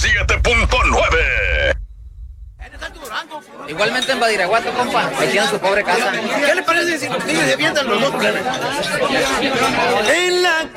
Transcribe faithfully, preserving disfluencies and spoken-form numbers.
siete punto nueve. Igualmente en Badiraguato, compa. Ahí tienen su pobre casa. ¿Qué le parece si los niños se avientan los dos? En la